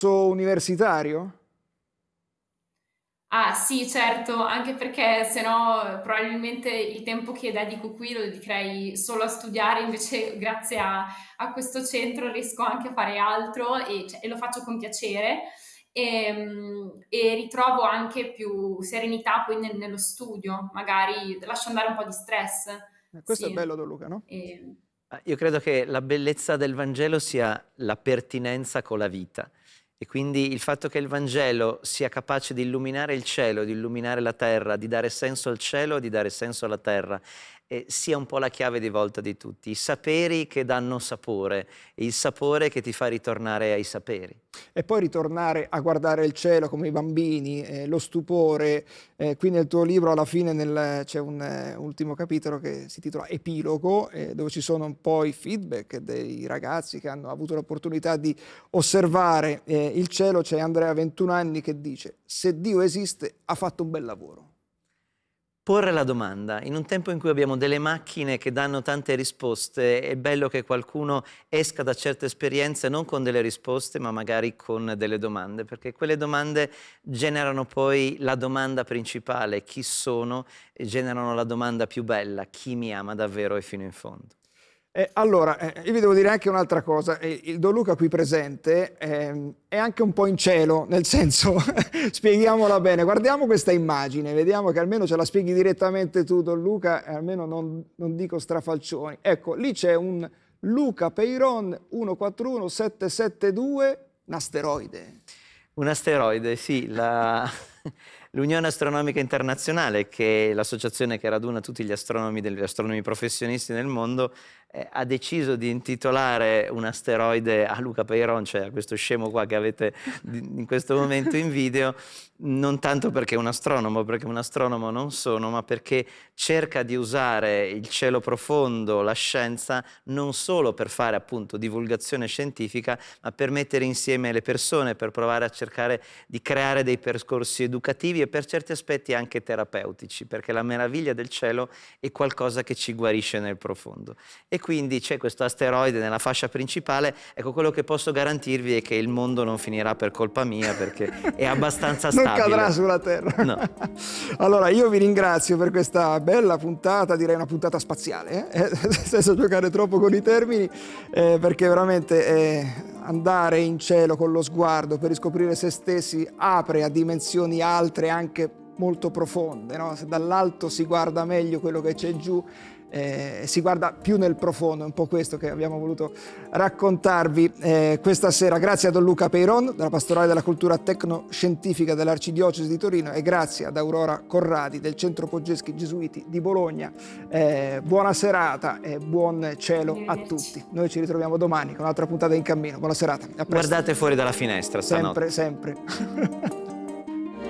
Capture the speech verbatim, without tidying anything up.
universitario? Ah sì, certo, anche perché se no probabilmente il tempo che dedico qui lo dedicherei solo a studiare, invece grazie a a questo centro riesco anche a fare altro e cioè e lo faccio con piacere, ehm, e ritrovo anche più serenità poi nel nello studio, magari lascio andare un po' di stress. Eh, questo è Sì. bello Don Luca, no? Ehm Ah, io credo che la bellezza del Vangelo sia la pertinenza con la vita e quindi il fatto che il Vangelo sia capace di illuminare il cielo, di illuminare la terra, di dare senso al cielo, di dare senso alla terra, eh, sia un po' la chiave di volta di tutti. I saperi che danno sapore, e il sapore che ti fa ritornare ai saperi. E poi ritornare a guardare il cielo come i bambini, eh, lo stupore. Eh, qui nel tuo libro alla fine c'è un eh, ultimo capitolo che si intitola Epilogo, eh, dove ci sono un po' i feedback dei ragazzi che hanno avuto l'opportunità di osservare eh, il cielo. C'è Andrea, ventuno anni, che dice: se Dio esiste ha fatto un bel lavoro. Porre la domanda. In un tempo in cui abbiamo delle macchine che danno tante risposte, è bello che qualcuno esca da certe esperienze non con delle risposte, ma magari con delle domande, perché quelle domande generano poi la domanda principale, chi sono, e generano la domanda più bella, chi mi ama davvero e fino in fondo. Eh, allora, eh, io vi devo dire anche un'altra cosa. Eh, il Don Luca qui presente ehm, è anche un po' in cielo, nel senso, spieghiamola bene. Guardiamo questa immagine, vediamo che almeno ce la spieghi direttamente tu, Don Luca, e almeno non, non dico strafalcioni. Ecco, lì c'è un Luca Peyron uno quattro uno sette sette due, un asteroide. Un asteroide, sì, la... l'Unione Astronomica Internazionale, che è l'associazione che raduna tutti gli astronomi, degli astronomi professionisti nel mondo, eh, ha deciso di intitolare un asteroide a Luca Peyron, cioè a questo scemo qua che avete in questo momento in video, non tanto perché è un astronomo, perché un astronomo non sono, ma perché cerca di usare il cielo profondo, la scienza, non solo per fare appunto divulgazione scientifica, ma per mettere insieme le persone, per provare a cercare di creare dei percorsi educativi e per certi aspetti anche terapeutici, perché la meraviglia del cielo è qualcosa che ci guarisce nel profondo. E quindi c'è questo asteroide nella fascia principale. Ecco, quello che posso garantirvi è che il mondo non finirà per colpa mia, perché è abbastanza Non stabile. cadrà sulla Terra. No. Allora, io vi ringrazio per questa bella puntata, direi una puntata spaziale, eh? senza giocare troppo con i termini, eh, perché veramente eh, andare in cielo con lo sguardo per riscoprire se stessi apre a dimensioni altre, anche molto profonde, no? Se dall'alto si guarda meglio quello che c'è giù, eh, si guarda più nel profondo, è un po' questo che abbiamo voluto raccontarvi eh, questa sera. Grazie a Don Luca Peyron, della Pastorale della Cultura Tecnoscientifica dell'Arcidiocesi di Torino, e grazie ad Aurora Corradi del Centro Poggeschi Gesuiti di Bologna. Eh, buona serata e buon cielo a tutti. Noi ci ritroviamo domani con un'altra puntata in cammino. Buona serata. A presto. Guardate fuori dalla finestra stanotte. Sempre, sempre.